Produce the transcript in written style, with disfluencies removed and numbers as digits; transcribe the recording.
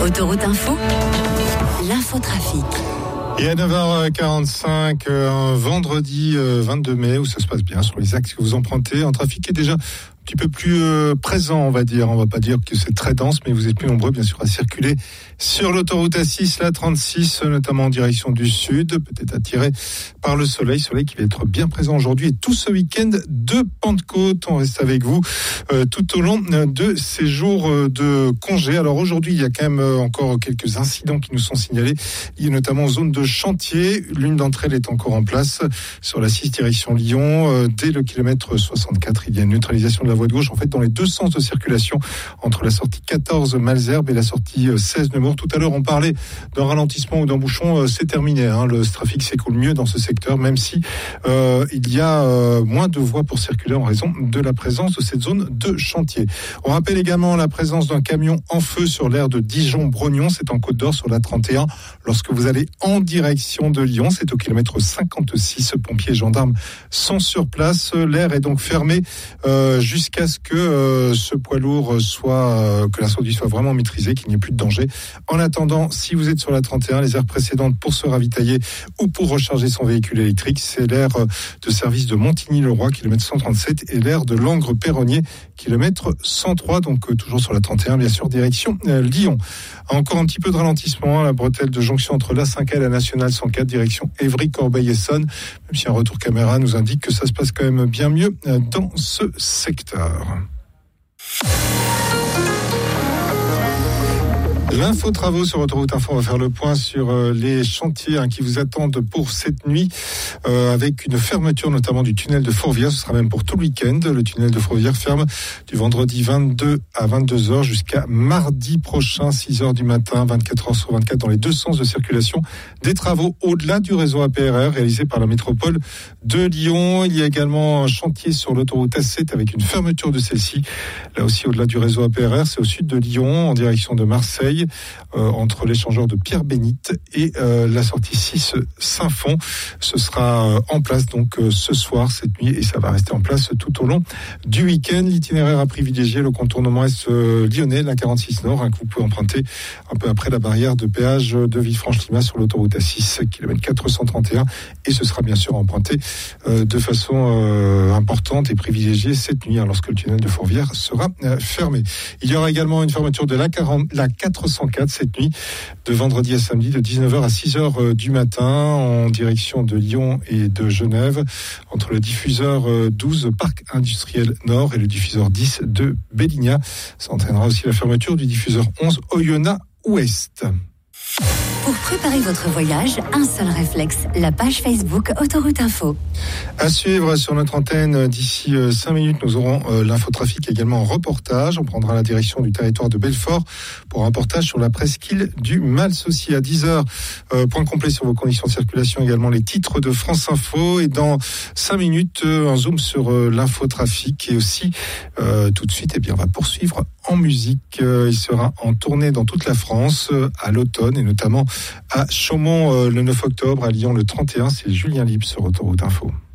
Autoroute Info, l'infotrafic. Et à 9h45, un vendredi 22 mai, où ça se passe bien sur les axes que vous empruntez. Un trafic qui est déjà un petit peu plus présent, on va dire. On va pas dire que c'est très dense, mais vous êtes plus nombreux, bien sûr, à circuler sur l'autoroute A6, la 36, notamment en direction du sud, peut-être attiré par le soleil qui va être bien présent aujourd'hui et tout ce week-end de Pentecôte. On reste avec vous tout au long de ces jours de congé. Alors aujourd'hui, il y a quand même encore quelques incidents qui nous sont signalés. Il y a notamment en zone de chantier. L'une d'entre elles est encore en place sur la 6 direction Lyon. Dès le kilomètre 64, il y a une neutralisation de la voie de gauche, en fait, dans les deux sens de circulation entre la sortie 14 Malesherbes et la sortie 16 Nemours. Tout à l'heure, on parlait d'un ralentissement ou d'un bouchon. C'est terminé. Le trafic s'écoule mieux dans ce secteur, même si il y a moins de voies pour circuler en raison de la présence de cette zone de chantier. On rappelle également la présence d'un camion en feu sur l'aire de Dijon-Brognon. C'est en Côte d'Or sur la 31. Lorsque vous allez en direction de Lyon, c'est au kilomètre 56. Pompiers et gendarmes sont sur place. L'aire est donc fermée jusqu'à ce que ce poids lourd que l'incendie soit vraiment maîtrisé, qu'il n'y ait plus de danger. En attendant, si vous êtes sur la 31, les aires précédentes pour se ravitailler ou pour recharger son véhicule électrique, c'est l'aire de service de Montigny-le-Roi, kilomètre 137, et l'aire de Langres-Perronnier, kilomètre 103, donc toujours sur la 31, bien sûr, direction Lyon. Encore un petit peu de ralentissement à la bretelle de jonction entre l'A5 et la Nationale 104, direction Évry-Corbeil-Essonnes, même si un retour caméra nous indique que ça se passe quand même bien mieux dans ce secteur. L'info travaux sur Autoroute Info, on va faire le point sur les chantiers qui vous attendent pour cette nuit, avec une fermeture notamment du tunnel de Fourvière. Ce sera même pour tout le week-end. Le tunnel de Fourvière ferme du vendredi 22 à 22h jusqu'à mardi prochain, 6h du matin, 24h sur 24 dans les deux sens de circulation. Des travaux au-delà du réseau APRR réalisé par la métropole de Lyon. Il y a également un chantier sur l'autoroute A7 avec une fermeture de celle-ci. Là aussi au-delà du réseau APRR, c'est au sud de Lyon, en direction de Marseille. Entre l'échangeur de Pierre-Bénite et la sortie 6 Saint-Fond. Ce sera en place donc ce soir, cette nuit, et ça va rester en place tout au long du week-end. L'itinéraire à privilégier, le contournement est lyonnais, la 46 Nord, que vous pouvez emprunter un peu après la barrière de péage de Villefranche-Limas sur l'autoroute A6, kilomètre 431, et ce sera bien sûr emprunté de façon importante et privilégiée cette nuit, lorsque le tunnel de Fourvière sera fermé. Il y aura également une fermeture de la 404 cette nuit, de vendredi à samedi, de 19h à 6h du matin, en direction de Lyon et de Genève, entre le diffuseur 12 Parc Industriel Nord et le diffuseur 10 de Béligna. Ça entraînera aussi la fermeture du diffuseur 11 Oyonnax Ouest. Pour préparer votre voyage, un seul réflexe, la page Facebook Autoroute Info. À suivre sur notre antenne, d'ici 5 minutes, nous aurons l'infotrafic également en reportage. On prendra la direction du territoire de Belfort pour un reportage sur la presqu'île du Malsaucy à 10h. Point complet sur vos conditions de circulation, également les titres de France Info. Et dans 5 minutes, un zoom sur l'infotrafic. Et aussi, tout de suite, on va poursuivre en musique. Il sera en tournée dans toute la France à l'automne et notamment à Chaumont le 9 octobre, à Lyon le 31. C'est Julien Libre sur Autoroute Info.